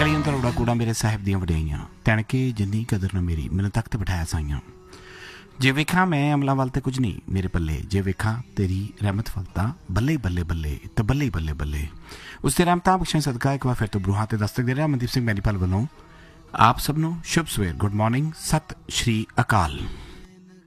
ਤਾਰੀਆਂ ਤਰੋੜਾ ਕੂੜਾ ਮੇਰੇ ਸਾਹਿਬ ਦੀਆਂ ਵਡਿਆਈਆਂ ਤਣਕੇ ਜਿੰਨੀ ਕਦਰ ਨਾ ਮੇਰੀ ਮੈਨੂੰ ਤਖਤ ਬਿਠਾਇਆ ਸਾਈਆਂ ਜੇ ਵੇਖਾਂ ਮੈਂ ਅਮਲਾਂ ਵੱਲ ਤੇ ਕੁਝ ਨਹੀਂ ਮੇਰੇ ਪੱਲੇ ਜੇ ਵੇਖਾਂ ਤੇਰੀ ਰਹਿਮਤ ਵੱਲ ਤਾਂ ਬੱਲੇ ਬੱਲੇ ਬੱਲੇ ਤੇ ਬੱਲੇ ਬੱਲੇ ਬੱਲੇ ਉਸ ਤੇ ਰਹਿਮਤਾਂ ਬਖਸ਼ਣ ਸਦਕਾ ਇੱਕ ਵਾਰ ਫਿਰ ਤੋਂ ਬਰੂਹਾਂ ਤੇ ਦਸਤਕ ਦੇ ਰਿਹਾ ਮਨਦੀਪ ਸਿੰਘ ਮੈਨੀਪਾਲ ਵੱਲੋਂ ਆਪ ਸਭ ਨੂੰ ਸ਼ੁਭ ਸਵੇਰ ਗੁੱਡ ਮਾਰਨਿੰਗ ਸਤਿ ਸ਼੍ਰੀ ਅਕਾਲ।